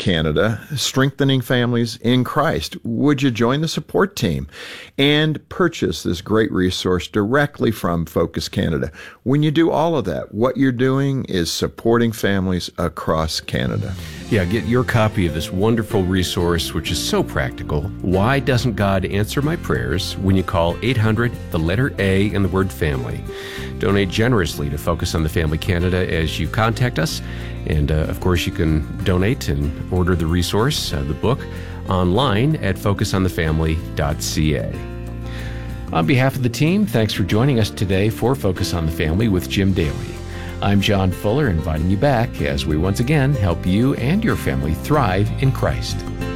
Canada, Strengthening Families in Christ. Would you join the support team and purchase this great resource directly from Focus Canada? When you do all of that, what you're doing is supporting families across Canada. Yeah, get your copy of this wonderful resource, which is so practical. Why Doesn't God Answer My Prayers? When you call 800, the letter A, and the word family. Donate generously to Focus on the Family Canada as you contact us. And, of course, you can donate and order the resource, the book, online at focusonthefamily.ca. On behalf of the team, thanks for joining us today for Focus on the Family with Jim Daly. I'm John Fuller, inviting you back as we once again help you and your family thrive in Christ.